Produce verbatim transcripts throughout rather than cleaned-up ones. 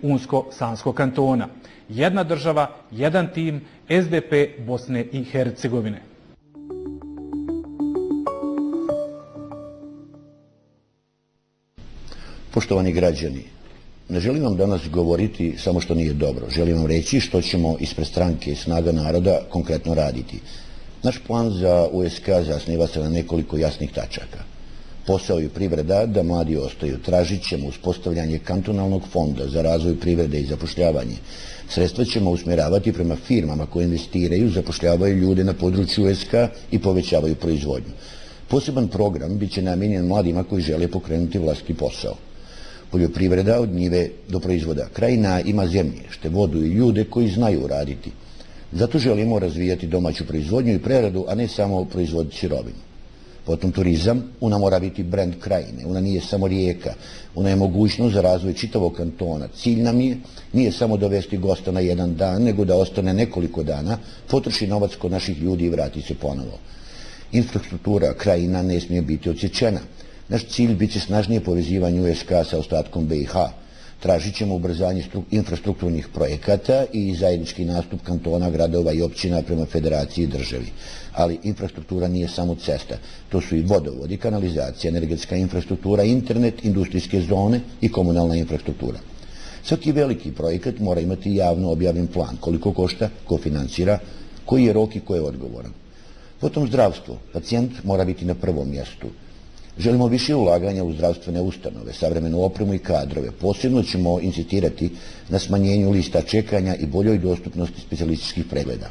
Unsko-Sanskog kantona. Jedna država, jedan tim, S D P Bosne i Hercegovine. Poštovani građani, ne želim vam danas govoriti samo što nije dobro. Želim vam reći što ćemo ispred stranke Snaga naroda konkretno raditi. Naš plan za U S K zasniva se na nekoliko jasnih tačaka. Posao i privreda da mladi ostaju. Tražit ćemo uspostavljanje kantonalnog fonda za razvoj privrede i zapošljavanje. Sredstva ćemo usmjeravati prema firmama koje investiraju, zapošljavaju ljude na području U S K i povećavaju proizvodnju. Poseban program bit će namijenjen mladima koji žele pokrenuti vlastiti posao. Poljoprivreda od njive do proizvoda. Krajina ima zemljište, vodu i ljude koji znaju raditi. Zato želimo razvijati domaću proizvodnju i preradu, a ne samo proizvoditi sirovinu. Potom turizam, ona mora biti brend krajine, ona nije samo rijeka, ona je mogućnost za razvoj čitavog kantona. Cilj nam je, nije samo dovesti gosta na jedan dan, nego da ostane nekoliko dana, potroši novac kod naših ljudi i vrati se ponovo. Infrastruktura krajina ne smije biti odsječena. Naš cilj bit će snažnije povezivanje U S K sa ostatkom B i H. Tražit ćemo ubrzanje infrastrukturnih projekata i zajednički nastup kantona, gradova i općina prema federaciji i državi. Ali infrastruktura nije samo cesta. To su i vodovodi, kanalizacija, energetska infrastruktura, internet, industrijske zone i komunalna infrastruktura. Svaki veliki projekat mora imati javno objavljen plan. Koliko košta, ko financira, koji je rok i ko je odgovoran. Potom zdravstvo. Pacijent mora biti na prvom mjestu. Želimo više ulaganja u zdravstvene ustanove, savremenu opremu i kadrove. Posebno ćemo insistirati na smanjenju lista čekanja i boljoj dostupnosti specijalističkih pregleda.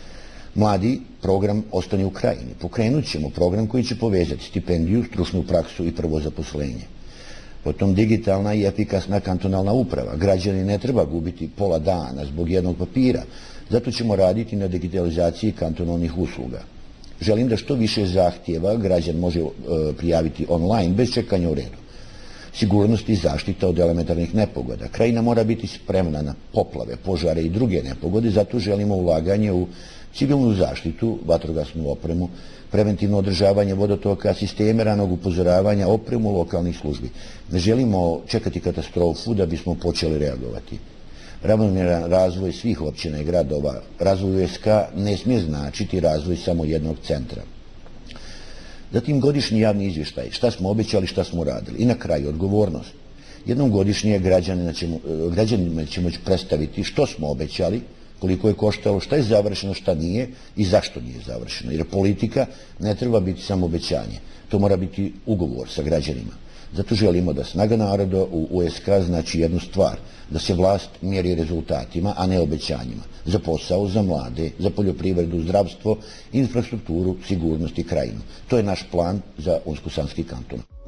Mladi, program Ostani u krajini. Pokrenut ćemo program koji će povezati stipendiju, stručnu praksu i prvo zaposlenje. Potom digitalna i efikasna kantonalna uprava. Građani ne treba gubiti pola dana zbog jednog papira. Zato ćemo raditi na digitalizaciji kantonalnih usluga. Želim da što više zahtjeva građan može e, prijaviti online bez čekanja u redu. Sigurnost i zaštita od elementarnih nepogoda. Krajina mora biti spremna na poplave, požare i druge nepogode, zato želimo ulaganje u civilnu zaštitu, vatrogasnu opremu, preventivno održavanje vodotoka, sisteme ranog upozoravanja, opremu lokalnih službi. Ne želimo čekati katastrofu da bismo počeli reagovati. Ravnomjeran razvoj svih općina i gradova, razvoj U S K ne smije značiti razvoj samo jednog centra. Zatim godišnji javni izvještaj, šta smo obećali, šta smo radili. I na kraju odgovornost. Jednom godišnje građanima ćemo, građanima ćemo predstaviti što smo obećali, koliko je koštalo, šta je završeno, šta nije i zašto nije završeno. Jer politika ne treba biti samo obećanje, to mora biti ugovor sa građanima. Zato želimo da Snaga naroda u U S K znači jednu stvar, da se vlast mjeri rezultatima, a ne obećanjima. Za posao, za mlade, za poljoprivredu, zdravstvo, infrastrukturu, sigurnost i krajinu. To je naš plan za Unsko-Sanski kanton.